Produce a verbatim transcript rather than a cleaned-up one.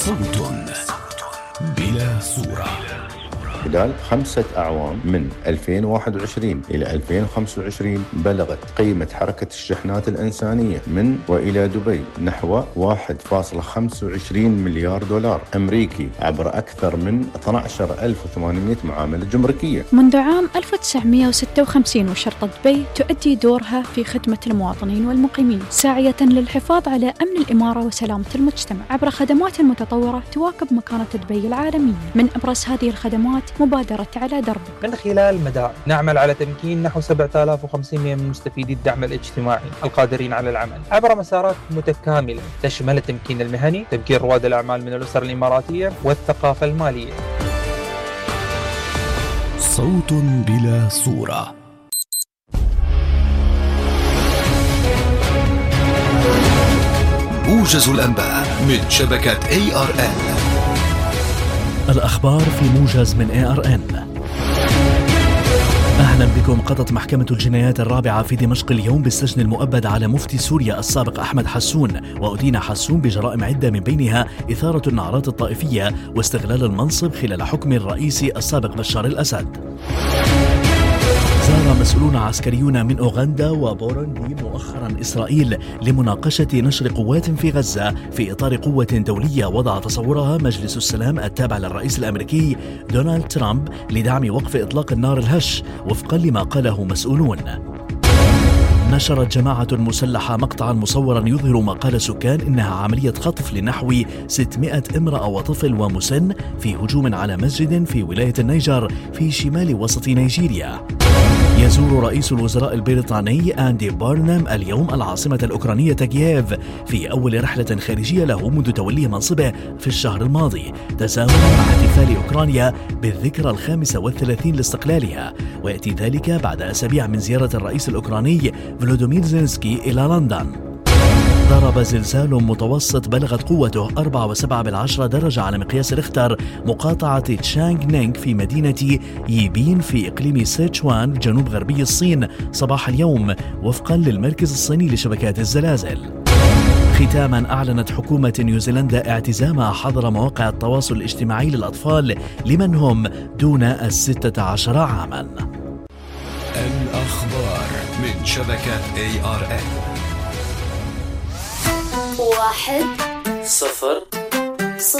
صوت بلا صورة. خلال خمسة أعوام من ألفين وواحد وعشرين إلى ألفين وخمسة وعشرين بلغت قيمة حركة الشحنات الإنسانية من وإلى دبي نحو واحد فاصلة خمسة وعشرين مليار دولار أمريكي عبر أكثر من اثني عشر ألف وثمانمئة معاملة جمركية. منذ عام ألف وتسعمئة وستة وخمسين وشرطة دبي تؤدي دورها في خدمة المواطنين والمقيمين، ساعية للحفاظ على أمن الإمارة وسلامة المجتمع عبر خدمات متطورة تواكب مكانة دبي العالمية. من أبرز هذه الخدمات مبادرة على درب. من خلال مدار نعمل على تمكين نحو سبعة آلاف وخمسمئة من مستفيدي الدعم الاجتماعي القادرين على العمل عبر مسارات متكاملة تشمل التمكين المهني، تمكين رواد الأعمال من الأسر الإماراتية، والثقافة المالية. صوت بلا صورة. موجز الأنباء من شبكة إيه آر إن. الأخبار في موجز من إيه آر إن. أهلا بكم. قضت محكمة الجنايات الرابعة في دمشق اليوم بالسجن المؤبد على مفتي سوريا السابق أحمد حسون، وأدين حسون بجرائم عدة من بينها إثارة النعرات الطائفية واستغلال المنصب خلال حكم الرئيس السابق بشار الأسد. زار مسؤولون عسكريون من أوغندا وبوروندي مؤخرا إسرائيل لمناقشة نشر قوات في غزة في إطار قوة دولية وضع تصورها مجلس السلام التابع للرئيس الأمريكي دونالد ترامب لدعم وقف إطلاق النار الهش وفقا لما قاله مسؤولون. نشرت جماعة مسلحة مقطعا مصورا يظهر ما قال سكان إنها عملية خطف لنحو ستمئة امرأة وطفل ومسن في هجوم على مسجد في ولاية النيجر في شمال وسط نيجيريا. يزور رئيس الوزراء البريطاني أندي بارنام اليوم العاصمة الأوكرانية كييف في أول رحلة خارجية له منذ توليه منصبه في الشهر الماضي، تزامنا مع احتفال أوكرانيا بالذكرى الخامسة والثلاثين لاستقلالها، ويأتي ذلك بعد أسابيع من زيارة الرئيس الأوكراني فلودومير زيلينسكي إلى لندن. ضرب زلزال متوسط بلغت قوته أربعة وسبعة بالعشرة درجة على مقياس ريختر مقاطعة تشانغ نينغ في مدينة ييبين في إقليم سيتشوان جنوب غربي الصين صباح اليوم، وفقا للمركز الصيني لشبكات الزلازل. ختاما، أعلنت حكومة نيوزيلندا اعتزام حظر مواقع التواصل الاجتماعي للأطفال لمن هم دون الستة عشر عاما. الأخبار من شبكة إيه آر إن. واحد صفر